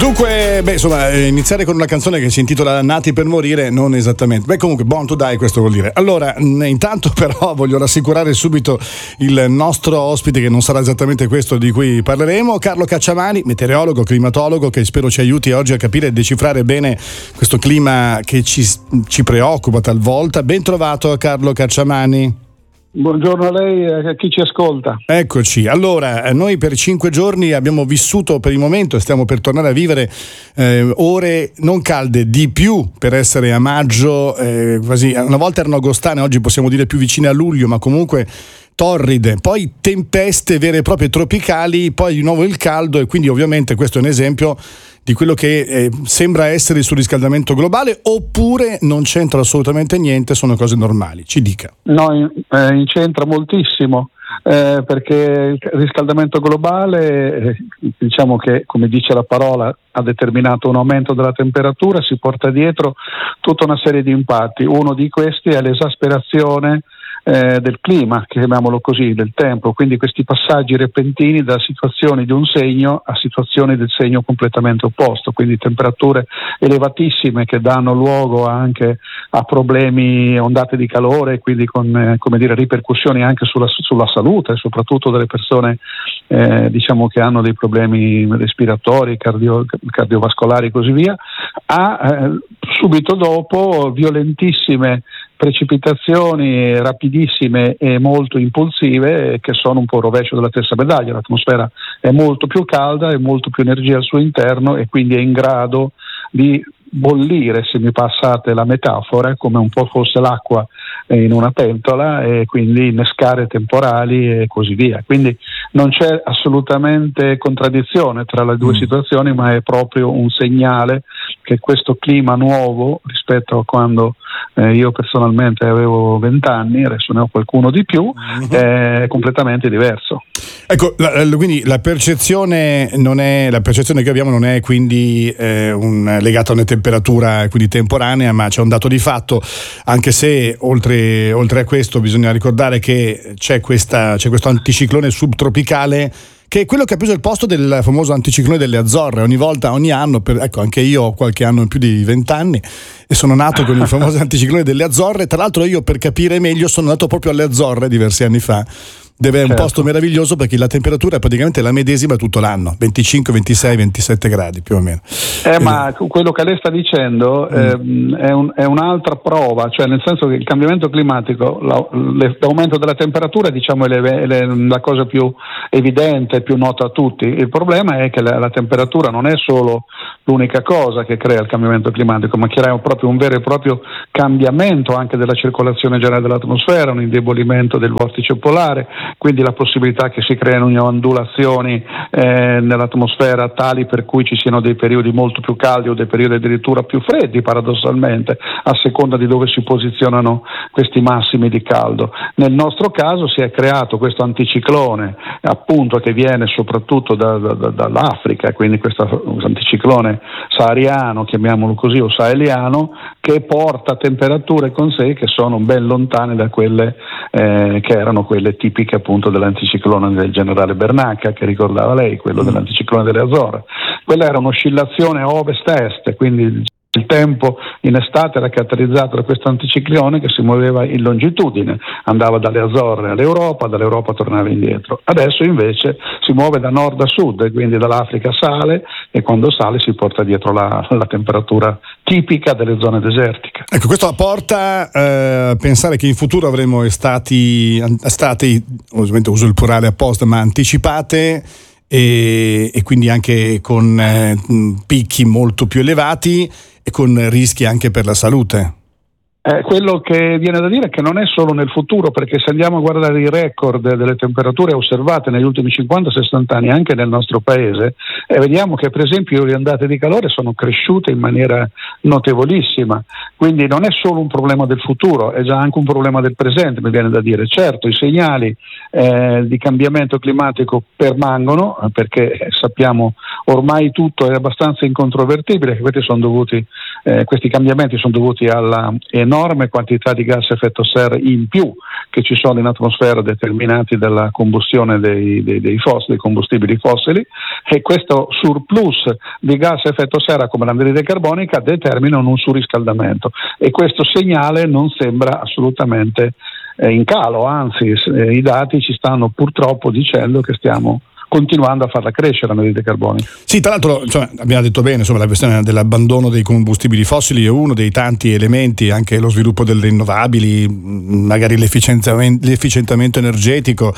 Dunque, iniziare con una canzone che si intitola Nati per morire, non esattamente. Comunque, Born to Die, questo vuol dire. Allora, intanto però voglio rassicurare subito il nostro ospite, che non sarà esattamente questo di cui parleremo, Carlo Cacciamani, meteorologo, climatologo, che spero ci aiuti oggi a capire e decifrare bene questo clima che ci preoccupa talvolta. Ben trovato, Carlo Cacciamani. Buongiorno a lei e a chi ci ascolta. Eccoci. Allora, noi per 5 giorni abbiamo vissuto per il momento e stiamo per tornare a vivere ore non calde, di più per essere a maggio, quasi una volta erano agostane, oggi possiamo dire più vicine a luglio, ma comunque torride, poi tempeste vere e proprie tropicali, poi di nuovo il caldo, e quindi ovviamente questo è un esempio di quello che sembra essere il surriscaldamento globale, oppure non c'entra assolutamente niente, sono cose normali. Ci dica. No, c'entra moltissimo, perché il riscaldamento globale, diciamo che, come dice la parola, ha determinato un aumento della temperatura, si porta dietro tutta una serie di impatti. Uno di questi è l'esasperazione del clima, chiamiamolo così, del tempo, quindi questi passaggi repentini da situazioni di un segno a situazioni del segno completamente opposto, quindi temperature elevatissime che danno luogo anche a problemi, ondate di calore, quindi con ripercussioni anche sulla salute, soprattutto delle persone diciamo che hanno dei problemi respiratori, cardiovascolari e così via, subito dopo violentissime precipitazioni rapidissime e molto impulsive, che sono un po' il rovescio della stessa medaglia. L'atmosfera è molto più calda e molto più energia al suo interno, e quindi è in grado di bollire, se mi passate la metafora, come un po' fosse l'acqua in una pentola, e quindi innescare temporali e così via. Quindi non c'è assolutamente contraddizione tra le due situazioni, ma è proprio un segnale che questo clima nuovo, rispetto a quando io personalmente avevo 20 anni, adesso ne ho qualcuno di più, è completamente diverso. Ecco, quindi la percezione che abbiamo non è quindi legata a una temperatura quindi temporanea, ma c'è un dato di fatto, anche se oltre a questo bisogna ricordare che c'è questo anticiclone subtropicale, che è quello che ha preso il posto del famoso anticiclone delle Azzorre. Ogni anno, anche io ho qualche anno in più di 20 anni e sono nato con il famoso anticiclone delle Azzorre. Tra l'altro io, per capire meglio, sono nato proprio alle Azzorre diversi anni fa. È un posto meraviglioso, perché la temperatura è praticamente la medesima tutto l'anno, 25, 26, 27 gradi più o meno. Ma quello che lei sta dicendo è un'altra prova, cioè nel senso che il cambiamento climatico, l'aumento della temperatura, diciamo, è la cosa più evidente, più nota a tutti. Il problema è che la temperatura non è solo l'unica cosa che crea il cambiamento climatico, ma crea proprio un vero e proprio cambiamento anche della circolazione generale dell'atmosfera, un indebolimento del vortice polare, quindi la possibilità che si creino ondulazioni nell'atmosfera tali per cui ci siano dei periodi molto più caldi o dei periodi addirittura più freddi, paradossalmente, a seconda di dove si posizionano questi massimi di caldo. Nel nostro caso si è creato questo anticiclone, appunto, che viene soprattutto dall'Africa, quindi questo anticiclone sahariano, chiamiamolo così, o saheliano, che porta temperature con sé che sono ben lontane da quelle che erano quelle tipiche appunto dell'anticiclone del generale Bernacca, che ricordava lei, quello dell'anticiclone delle Azzorre. Quella era un'oscillazione ovest-est, quindi il tempo in estate era caratterizzato da questo anticiclone che si muoveva in longitudine, andava dalle Azzorre all'Europa, dall'Europa tornava indietro. Adesso invece si muove da nord a sud, e quindi dall'Africa sale, e quando sale si porta dietro la temperatura tipica delle zone desertiche. Ecco, questo porta a pensare che in futuro avremo estati, ovviamente uso il plurale apposta, ma anticipate, e quindi anche con picchi molto più elevati e con rischi anche per la salute. Quello che viene da dire è che non è solo nel futuro, perché se andiamo a guardare i record delle temperature osservate negli ultimi 50-60 anni anche nel nostro paese, vediamo che per esempio le ondate di calore sono cresciute in maniera notevolissima. Quindi non è solo un problema del futuro, è già anche un problema del presente, mi viene da dire. Certo, i segnali di cambiamento climatico permangono, perché sappiamo ormai tutto è abbastanza incontrovertibile, che questi sono dovuti questi cambiamenti sono dovuti alla enorme quantità di gas a effetto serra in più che ci sono in atmosfera, determinati dalla combustione dei combustibili fossili, e questo surplus di gas a effetto serra come l'anidride carbonica determinano un surriscaldamento, e questo segnale non sembra assolutamente in calo, anzi i dati ci stanno purtroppo dicendo che stiamo continuando a farla crescere l'anidride carbonica. Sì, tra l'altro abbiamo detto bene, la questione dell'abbandono dei combustibili fossili è uno dei tanti elementi, anche lo sviluppo delle rinnovabili, magari l'efficientamento energetico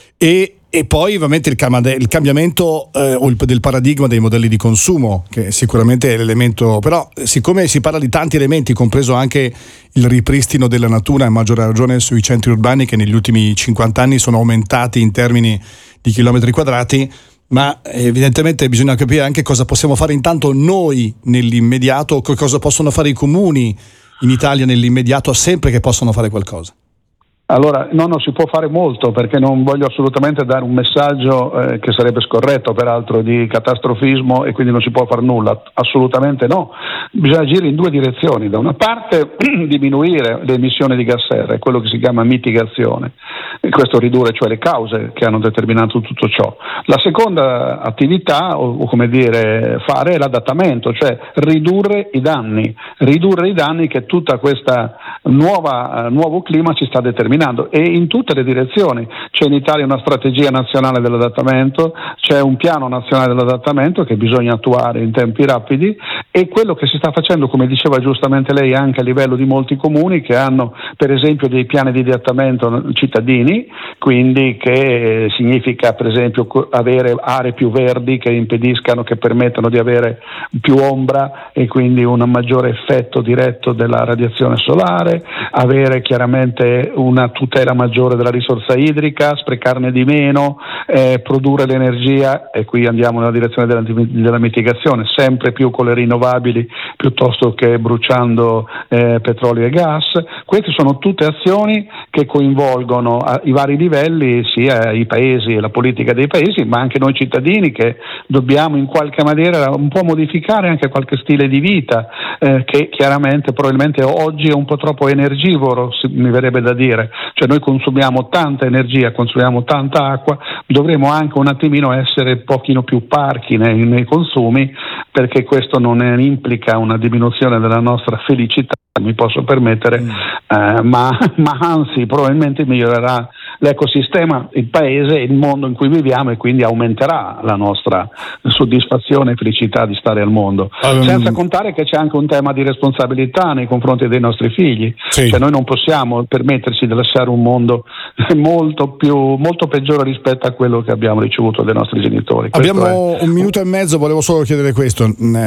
e poi ovviamente il cambiamento del paradigma dei modelli di consumo, che sicuramente è l'elemento, però siccome si parla di tanti elementi, compreso anche il ripristino della natura, a maggior ragione sui centri urbani che negli ultimi 50 anni sono aumentati in termini di chilometri quadrati, ma evidentemente bisogna capire anche cosa possiamo fare intanto noi nell'immediato, cosa possono fare i comuni in Italia nell'immediato, sempre che possono fare qualcosa. Allora, non si può fare molto, perché non voglio assolutamente dare un messaggio che sarebbe scorretto, peraltro, di catastrofismo, e quindi non si può fare nulla. Assolutamente no. Bisogna agire in due direzioni. Da una parte diminuire le emissioni di gas serra, è quello che si chiama mitigazione, e questo ridurre cioè le cause che hanno determinato tutto ciò. La seconda attività, o come dire, fare è l'adattamento, cioè ridurre i danni che tutta questa nuovo clima ci sta determinando, e in tutte le direzioni. C'è in Italia una strategia nazionale dell'adattamento, c'è un piano nazionale dell'adattamento che bisogna attuare in tempi rapidi, e quello che si sta facendo, come diceva giustamente lei, anche a livello di molti comuni che hanno per esempio dei piani di adattamento cittadini, quindi che significa per esempio avere aree più verdi che impediscano, che permettano di avere più ombra e quindi un maggiore effetto diretto della radiazione solare, avere chiaramente una tutela maggiore della risorsa idrica, sprecarne di meno, produrre l'energia, e qui andiamo nella direzione della mitigazione, sempre più con le rinnovabili piuttosto che bruciando petrolio e gas. Queste sono tutte azioni che coinvolgono i vari livelli, sia i paesi e la politica dei paesi, ma anche noi cittadini, che dobbiamo in qualche maniera un po' modificare anche qualche stile di vita che chiaramente probabilmente oggi è un po' troppo energivoro, mi verrebbe da dire. Cioè noi consumiamo tanta energia, consumiamo tanta acqua, dovremo anche un attimino essere un pochino più parchi nei consumi, perché questo non implica una diminuzione della nostra felicità, mi posso permettere, ma anzi probabilmente migliorerà l'ecosistema, il paese, il mondo in cui viviamo, e quindi aumenterà la nostra soddisfazione e felicità di stare al mondo. Senza contare che c'è anche un tema di responsabilità nei confronti dei nostri figli. Sì. Cioè noi non possiamo permetterci di lasciare un mondo molto peggiore rispetto a quello che abbiamo ricevuto dai nostri genitori. Abbiamo un minuto e mezzo, volevo solo chiedere questo,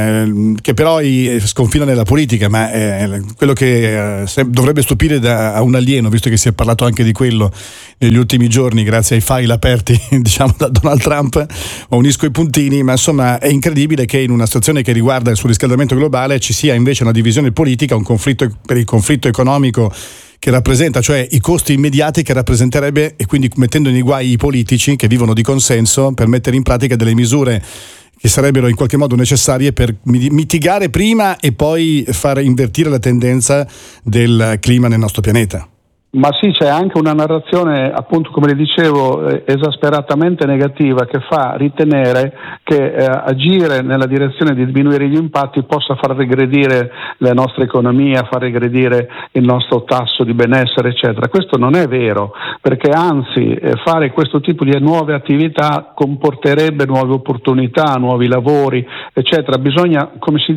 che però sconfina nella politica, ma quello che dovrebbe stupire a un alieno, visto che si è parlato anche di quello negli ultimi giorni grazie ai file aperti diciamo da Donald Trump, unisco i puntini, ma insomma è incredibile che in una situazione che riguarda il surriscaldamento globale ci sia invece una divisione politica, un conflitto per il conflitto economico che rappresenta, cioè i costi immediati che rappresenterebbe, e quindi mettendo nei guai i politici che vivono di consenso per mettere in pratica delle misure che sarebbero in qualche modo necessarie per mitigare prima e poi far invertire la tendenza del clima nel nostro pianeta. Ma sì, c'è anche una narrazione, appunto come le dicevo, esasperatamente negativa, che fa ritenere che agire nella direzione di diminuire gli impatti possa far regredire la nostra economia, far regredire il nostro tasso di benessere, eccetera. Questo non è vero, perché anzi fare questo tipo di nuove attività comporterebbe nuove opportunità, nuovi lavori, eccetera. Bisogna, come si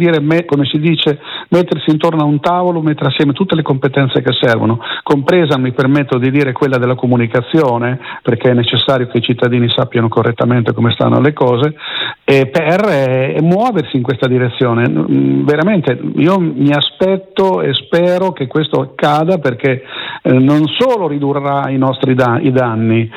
dice, mettersi intorno a un tavolo, mettere assieme tutte le competenze che servono, compresa, mi permetto di dire, quella della comunicazione, perché è necessario che i cittadini sappiano correttamente come stanno le cose, per muoversi in questa direzione. Veramente io mi aspetto e spero che questo accada, perché non solo ridurrà i nostri danni,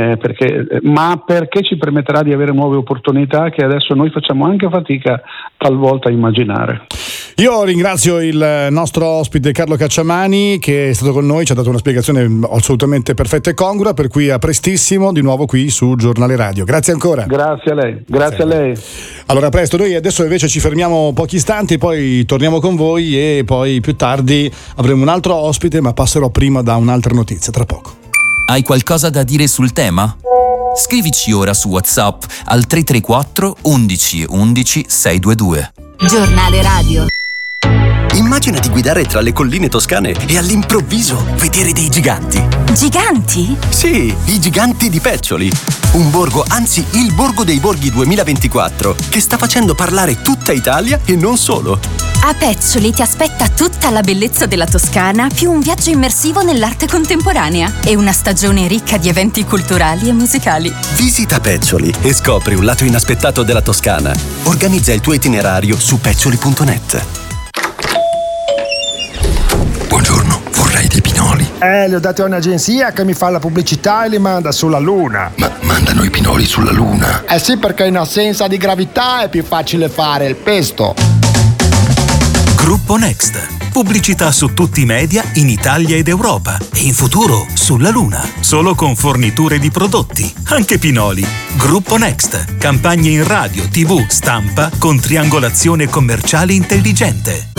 ma perché ci permetterà di avere nuove opportunità che adesso noi facciamo anche fatica talvolta a immaginare. Io ringrazio il nostro ospite Carlo Cacciamani, che è stato con noi, ci ha dato una spiegazione assolutamente perfetta e congrua, per cui a prestissimo di nuovo qui su Giornale Radio. Grazie ancora. Grazie a lei, grazie a lei. Allora, presto, noi adesso invece ci fermiamo pochi istanti, poi torniamo con voi e poi più tardi avremo un altro ospite, ma passerò prima da un'altra notizia, tra poco. Hai qualcosa da dire sul tema? Scrivici ora su WhatsApp al 334 11 11 622. Giornale Radio. Immagina di guidare tra le colline toscane e all'improvviso vedere dei giganti. Giganti? Sì, i giganti di Peccioli. Un borgo, anzi il Borgo dei Borghi 2024, che sta facendo parlare tutta Italia e non solo. A Peccioli ti aspetta tutta la bellezza della Toscana, più un viaggio immersivo nell'arte contemporanea e una stagione ricca di eventi culturali e musicali. Visita Peccioli e scopri un lato inaspettato della Toscana. Organizza il tuo itinerario su peccioli.net. Buongiorno, vorrei dei pinoli. Li ho dati a un'agenzia che mi fa la pubblicità e li manda sulla Luna. Ma mandano i pinoli sulla Luna? Eh sì, perché in assenza di gravità è più facile fare il pesto. Gruppo Next. Pubblicità su tutti i media in Italia ed Europa e in futuro sulla Luna. Solo con forniture di prodotti, anche pinoli. Gruppo Next. Campagne in radio, TV, stampa con triangolazione commerciale intelligente.